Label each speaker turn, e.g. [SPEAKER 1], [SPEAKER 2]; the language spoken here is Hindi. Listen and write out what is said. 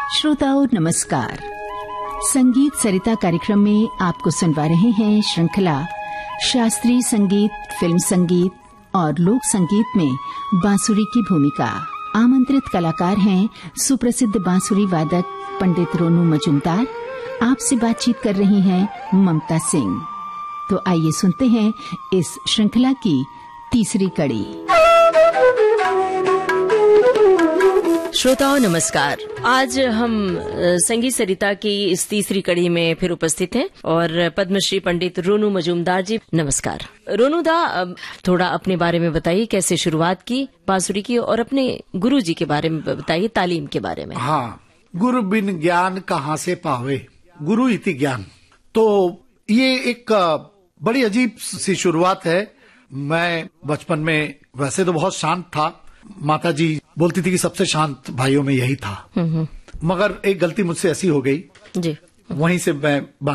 [SPEAKER 1] श्रोताओं नमस्कार। संगीत सरिता कार्यक्रम में आपको सुनवा रहे हैं श्रृंखला शास्त्रीय संगीत, फिल्म संगीत और लोक संगीत में बांसुरी की भूमिका। आमंत्रित कलाकार हैं सुप्रसिद्ध बांसुरी वादक पंडित रोनू मजूमदार। आपसे बातचीत कर रही हैं ममता सिंह। तो आइए सुनते हैं इस श्रृंखला की तीसरी कड़ी।
[SPEAKER 2] श्रोताओं नमस्कार। आज हम संगीत सरिता की इस तीसरी कड़ी में फिर उपस्थित हैं और पद्मश्री पंडित रोनू मजूमदार जी नमस्कार। रोनू दा, थोड़ा अपने बारे में बताइए, कैसे शुरुआत की बांसुरी की और अपने गुरु जी के बारे में बताइए, तालीम के बारे में।
[SPEAKER 3] हाँ, गुरु बिन ज्ञान कहाँ से पावे, गुरु इति ज्ञान। तो ये एक बड़ी अजीब सी शुरुआत है। मैं बचपन में वैसे तो बहुत शांत था। माता जी बोलती थी कि सबसे शांत भाइयों में यही था, मगर एक गलती मुझसे ऐसी हो गई
[SPEAKER 2] जी,
[SPEAKER 3] वहीं से मैं